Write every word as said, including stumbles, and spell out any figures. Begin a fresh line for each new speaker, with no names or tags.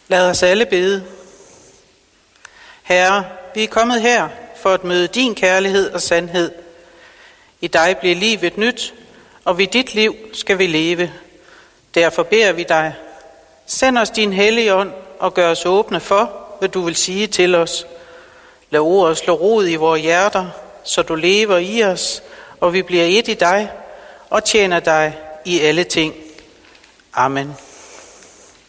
Lad os alle bede. Herre, vi er kommet her for at møde din kærlighed og sandhed. I dig bliver livet nyt, og ved dit liv skal vi leve. Derfor beder vi dig, send os din hellige ånd og gør os åbne for, hvad du vil sige til os. Lad ordet slå rod i vores hjerter, så du lever i os, og vi bliver et i dig og tjener dig i alle ting. Amen.